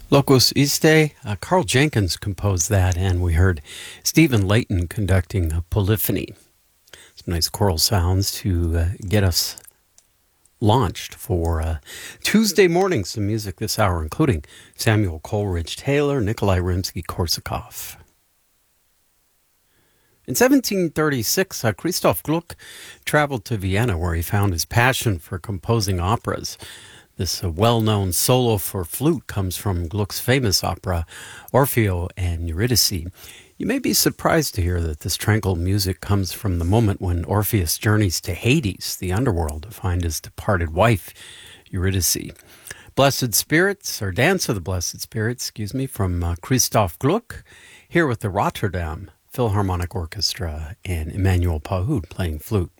Locus Iste, Carl Jenkins composed that, and we heard Stephen Layton conducting a polyphony. Some nice choral sounds to get us launched for Tuesday morning. Some music this hour, including Samuel Coleridge Taylor, Nikolai Rimsky-Korsakov. In 1736, Christoph Gluck traveled to Vienna, where he found his passion for composing operas. This well-known solo for flute comes from Gluck's famous opera, Orfeo and Eurydice. You may be surprised to hear that this tranquil music comes from the moment when Orpheus journeys to Hades, the underworld, to find his departed wife, Eurydice. Blessed Spirits, or Dance of the Blessed Spirits, from Christoph Gluck, here with the Rotterdam Philharmonic Orchestra and Emmanuel Pahud playing flute.